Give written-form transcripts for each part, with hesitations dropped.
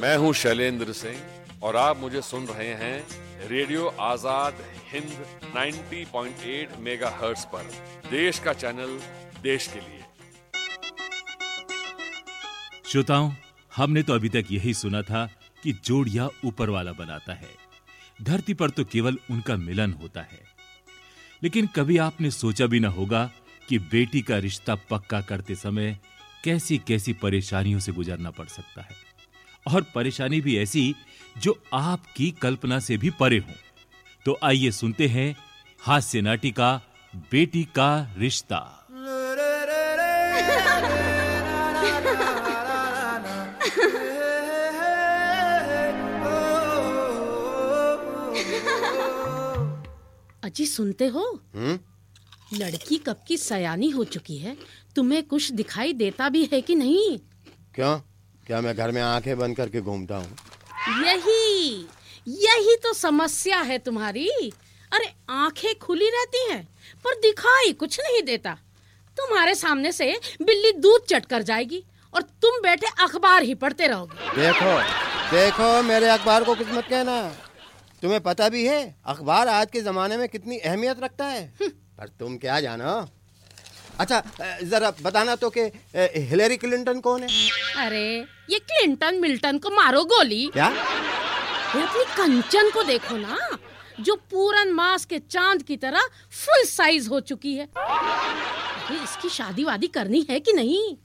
मैं हूं शैलेंद्र सिंह और आप मुझे सुन रहे हैं रेडियो आजाद हिंद 90.8 मेगाहर्ट्ज पर। देश का चैनल, देश के लिए। श्रोताओं, हमने तो अभी तक यही सुना था कि जोड़ियां ऊपर वाला बनाता है, धरती पर तो केवल उनका मिलन होता है। लेकिन कभी आपने सोचा भी ना होगा कि बेटी का रिश्ता पक्का करते समय कैसी कैसी परेशानियों से गुजरना पड़ सकता है, और परेशानी भी ऐसी जो आपकी कल्पना से भी परे हो। तो आइए सुनते हैं हास्य नाटिका बेटी का रिश्ता। अजी सुनते हो? लड़की कब की सयानी हो चुकी है, तुम्हें कुछ दिखाई देता भी है कि नहीं? क्यों? क्या मैं घर में आंखें बंद करके घूमता हूँ? यही तो समस्या है तुम्हारी। अरे आंखें खुली रहती हैं पर दिखाई कुछ नहीं देता। तुम्हारे सामने से बिल्ली दूध चट कर जाएगी और तुम बैठे अखबार ही पढ़ते रहोगे। देखो मेरे अखबार को कुछ मत कहना। तुम्हें पता भी है अखबार आज के जमाने में कितनी अहमियत रखता है, पर तुम क्या जानो। अच्छा जरा बताना तो कि हिलेरी क्लिंटन कौन है? अरे ये क्लिंटन मिल्टन को मारो गोली। क्या? अपनी कंचन को देखो ना, जो पूरन मास के चांद की तरह फुल साइज हो चुकी है। अरे इसकी शादी वादी करनी है कि नहीं?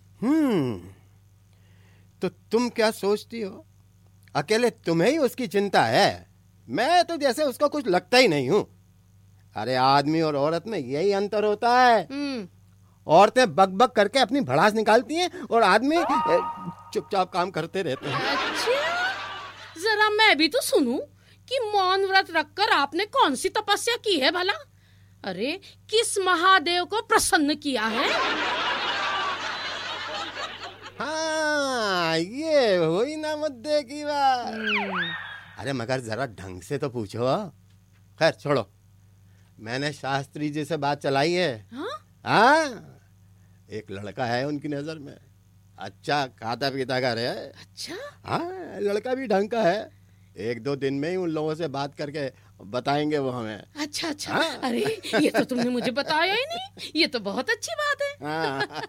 तो तुम क्या सोचती हो? अकेले तुम्हें ही उसकी चिंता है? मैं तो जैसे उसको कुछ लगता ही नहीं हूँ। अरे आदमी और औरत में यही अंतर होता है। औरतें बक बक करके अपनी भड़ास निकालती हैं और आदमी चुपचाप काम करते रहते हैं। अच्छा, जरा मैं भी तो सुनूं कि मौन व्रत रखकर आपने कौन सी तपस्या की है भला? अरे किस महादेव को प्रसन्न किया है? हाँ, ये हुई ना मुद्दे की बात। अरे मगर जरा ढंग से तो पूछो। खैर छोड़ो, मैंने शास्त्री जी से बात चलाई है। हाँ, एक लड़का है उनकी नजर में, अच्छा खाता पीता का है। अच्छा? हाँ, लड़का भी ढंग का है। 1-2 दिन में ही उन लोगों से बात करके बताएंगे वो हमें। अच्छा। हाँ? अरे ये तो तुमने मुझे बताया ही नहीं, ये तो बहुत अच्छी बात है। हाँ।